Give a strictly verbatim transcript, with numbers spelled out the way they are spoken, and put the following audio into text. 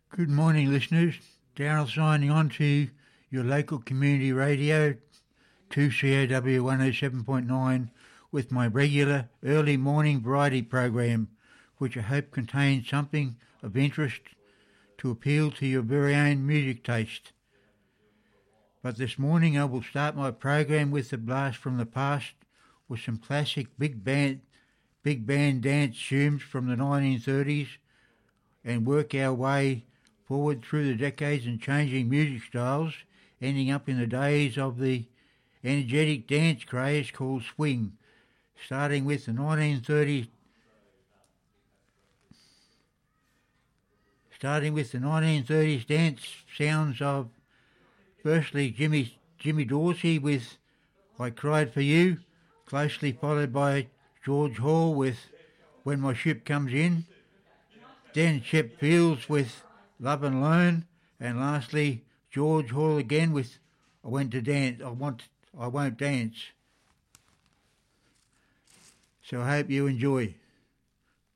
Good morning, listeners. Darryl signing on to your local community radio, two C O W one oh seven point nine, with my regular early morning variety program, which I hope contains something of interest to appeal to your very own music taste. But this morning I will start my program with a blast from the past with some classic big band, big band dance tunes from the nineteen thirties and work our way forward through the decades and changing music styles, ending up in the days of the energetic dance craze called swing, starting with the nineteen thirties, starting with the nineteen thirties dance sounds of firstly Jimmy Jimmy Dorsey with "I Cried for You," closely followed by George Hall with "When My Ship Comes In," then Shep Fields with "Love and Loan," and lastly George Hall again with "I went to dance. I want. I won't dance." So I hope you enjoy.